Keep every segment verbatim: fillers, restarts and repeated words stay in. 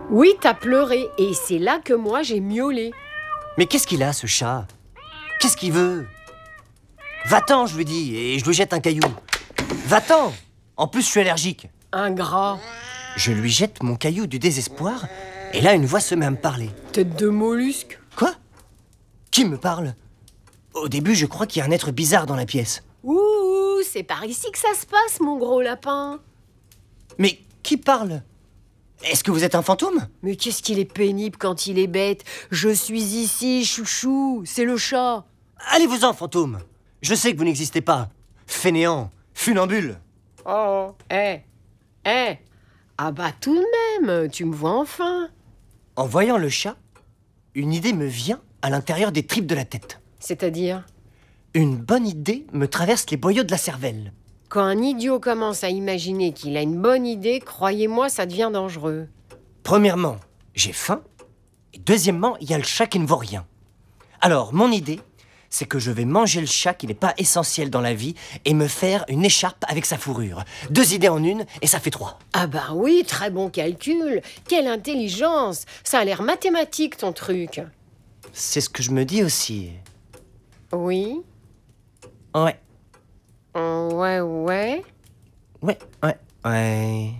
Oui, t'as pleuré, et c'est là que moi j'ai miaulé. Mais qu'est-ce qu'il a, ce chat? Qu'est-ce qu'il veut? Va-t'en, je lui dis, et je lui jette un caillou. Va-t'en! En plus, je suis allergique. Ingrat. Je lui jette mon caillou du désespoir, et là, une voix se met à me parler. Tête de mollusque. Quoi? Qui me parle? Au début, je crois qu'il y a un être bizarre dans la pièce. Ouh, c'est par ici que ça se passe, mon gros lapin. Mais qui parle? Est-ce que vous êtes un fantôme? Mais qu'est-ce qu'il est pénible quand il est bête. Je suis ici, chouchou, c'est le chat. Allez-vous-en, fantôme. Je sais que vous n'existez pas. Fainéant, funambule. Oh, eh, eh. Ah bah tout de même, tu me vois enfin. En voyant le chat, une idée me vient à l'intérieur des tripes de la tête. C'est-à-dire, Une bonne idée me traverse les boyaux de la cervelle. quand un idiot commence à imaginer qu'il a une bonne idée, croyez-moi, ça devient dangereux. Premièrement, j'ai faim. Et deuxièmement, il y a le chat qui ne vaut rien. Alors, mon idée, c'est que je vais manger le chat qui n'est pas essentiel dans la vie et me faire une écharpe avec sa fourrure. Deux idées en une et ça fait trois. Ah bah oui, très bon calcul. Quelle intelligence. Ça a l'air mathématique, ton truc. C'est ce que je me dis aussi. Oui. Ouais, Ouais, ouais. ouais, ouais, ouais.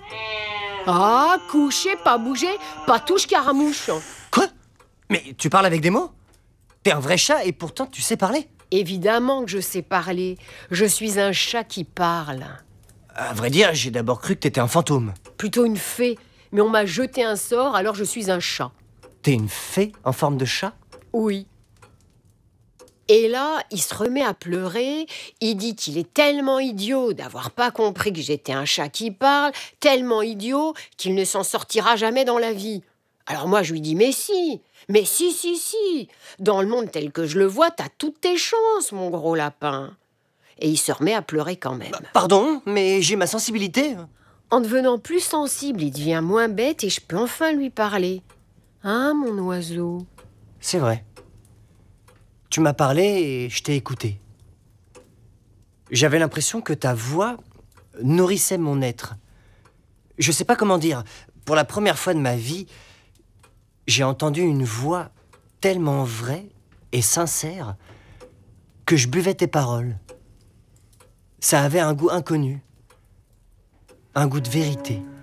Ah, coucher, pas bouger, pas touche caramouche. Quoi? Mais tu parles avec des mots? T'es un vrai chat et pourtant tu sais parler? Évidemment que je sais parler. Je suis un chat qui parle. À vrai dire, j'ai d'abord cru que t'étais un fantôme. Plutôt une fée. Mais on m'a jeté un sort, alors je suis un chat. T'es une fée en forme de chat? Oui. Et là, il se remet à pleurer, il dit qu'il est tellement idiot d'avoir pas compris que j'étais un chat qui parle, tellement idiot qu'il ne s'en sortira jamais dans la vie. Alors moi, je lui dis, mais si, mais si, si, si, dans le monde tel que je le vois, t'as toutes tes chances, mon gros lapin. Et il se remet à pleurer quand même. Pardon, mais j'ai ma sensibilité. En devenant plus sensible, il devient moins bête et je peux enfin lui parler. Hein, mon oiseau? C'est vrai. Tu m'as parlé et je t'ai écouté. J'avais l'impression que ta voix nourrissait mon être. Je sais pas comment dire. Pour la première fois de ma vie, j'ai entendu une voix tellement vraie et sincère que je buvais tes paroles. Ça avait un goût inconnu, un goût de vérité.